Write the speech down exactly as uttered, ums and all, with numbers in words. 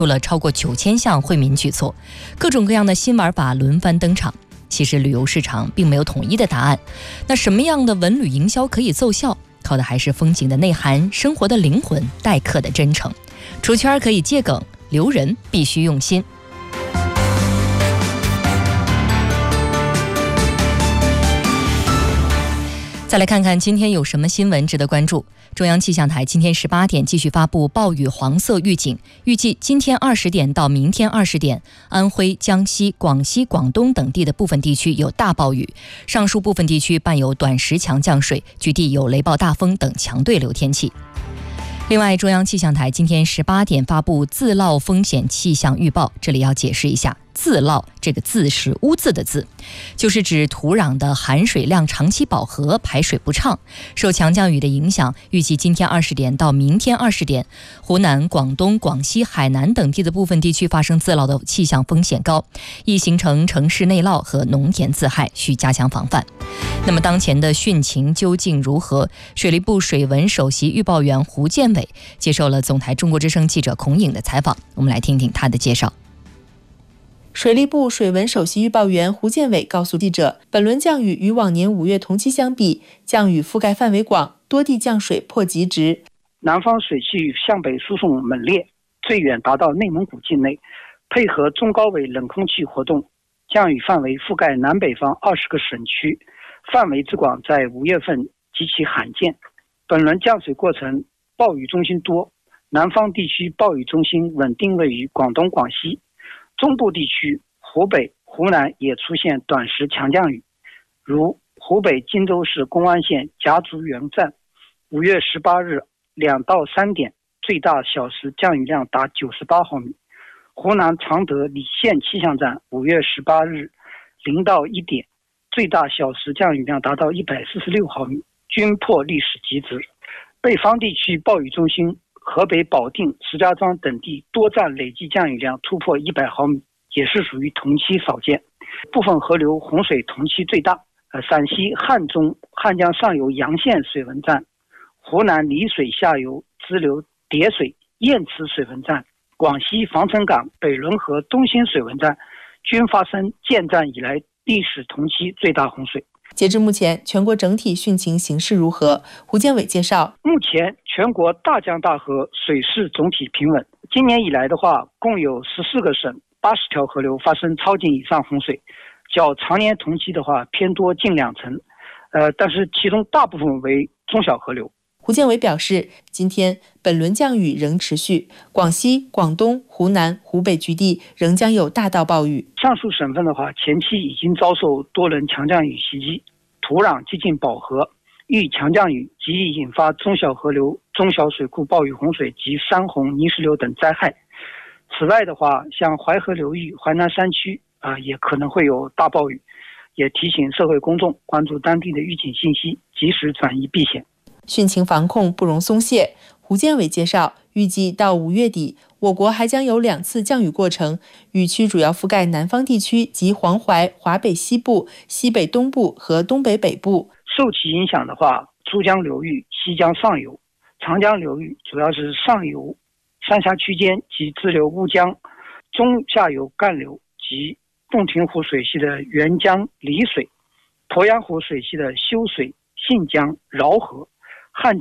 出了超过九千项惠民举措，各种各样的新玩法轮番登场。其实旅游市场并没有统一的答案，那什么样的文旅营销可以奏效，靠的还是风景的内涵、生活的灵魂、待客的真诚。出圈可以借梗，留人必须用心。再来看看今天有什么新闻值得关注。中央气象台今天十八点继续发布暴雨黄色预警，预计今天二十点到明天二十点，安徽、江西、广西、广东等地的部分地区有大暴雨，上述部分地区伴有短时强降水，局地有雷暴大风等强对流天气。另外，中央气象台今天十八点发布自涝风险气象预报，这里要解释一下，自涝这个字是污渍的字，就是指土壤的含水量长期饱和，排水不畅。受强降雨的影响，预计今天二十点到明天二十点，湖南、广东、广西、海南等地的部分地区发生自涝的气象风险高，易形成城市内涝和农田自害，需加强防范。那么当前的汛情究竟如何？水利部水文首席预报员胡建伟接受了总台中国之声记者孔颖的采访，我们来听听他的介绍。 水利部水文首席预报员胡建伟告诉记者，本轮降雨与往年五月同期相比，降雨覆盖范围广，多地降水破极值。 南方水汽向北输送猛烈，最远达到内蒙古境内，配合中高纬冷空气活动，降雨范围覆盖南北方二十个省区，范围之广在五月份极其罕见。本轮降水过程暴雨中心多，南方地区暴雨中心稳定位于广东、广西，中部地区湖北、湖南也出现短时强降雨，如湖北荆州市公安县夹竹园站五月十八日两到三点最大小时降雨量达九十八毫米，湖南常德澧县气象站五月十八日零到一点最大小时降雨量达到一百四十六毫米，均破历史极值。北方地区暴雨中心河北保定、石家庄等地多站累计降雨量突破一百毫米，也是属于同期少见。部分河流洪水同期最大，呃，陕西汉中汉江上游洋县水文站、湖南澧水下游支流叠水堰池水文站、广西防城港北仑河东兴水文站均发生建站以来历史同期最大洪水。 截至目前，全国整体汛情形势如何？胡建伟介绍， 目前全国大江大河水势总体平稳。今年以来的话，共有十四个省八十条河流发生超警以上洪水，较常年同期的话偏多近两成，呃，但是其中大部分为中小河流。 胡建伟表示，今天本轮降雨仍持续，广西、广东、湖南、湖北局地仍将有大到暴雨。 上述省份的话，前期已经遭受多轮强降雨袭击，土壤接近饱和，遇强降雨极易引发中小河流、中小水库暴雨洪水及山洪、泥石流等灾害。此外的话，像淮河流域、淮南山区啊、呃，也可能会有大暴雨，也提醒社会公众关注当地的预警信息，及时转移避险。 汛情防控不容松懈。胡建伟介绍，预计到五月底，我国还将有两次降雨过程，雨区主要覆盖南方地区及黄淮、华北西部、西北东部和东北北部。 受其影响的话，珠江流域、西江上游、长江流域主要是上游三峡区间及支流乌江，中下游干流及洞庭湖水系的沅江、澧水，鄱阳湖水系的修水、信江、饶河、汉